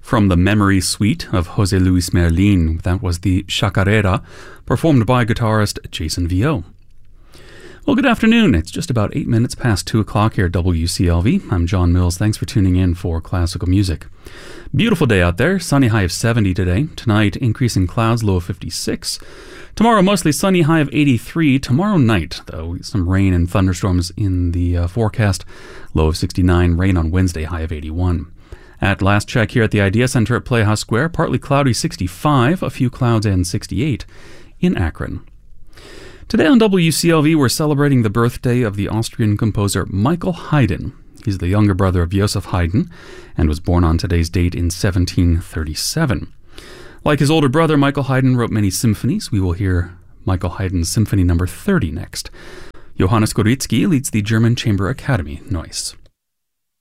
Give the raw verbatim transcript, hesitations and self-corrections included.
From the Memory Suite of José Luis Merlin, that was the Chacarera, performed by guitarist Jason Vio. Well, good afternoon. It's just about eight minutes past two o'clock here at W C L V. I'm John Mills. Thanks for tuning in for classical music. Beautiful day out there. Sunny high of seventy today. Tonight, increasing clouds, low of fifty-six. Tomorrow, mostly sunny, high of eighty-three. Tomorrow night, though, some rain and thunderstorms in the uh, forecast. Low of sixty-nine. Rain on Wednesday, high of eighty-one. At last check here at the Idea Center at Playhouse Square, partly cloudy, sixty-five. A few clouds and sixty-eight in Akron. Today on W C L V, we're celebrating the birthday of the Austrian composer Michael Haydn. He's the younger brother of Joseph Haydn and was born on today's date in seventeen thirty-seven. Like his older brother, Michael Haydn wrote many symphonies. We will hear Michael Haydn's Symphony number thirty next. Johannes Gorizki leads the German Chamber Academy Neuss.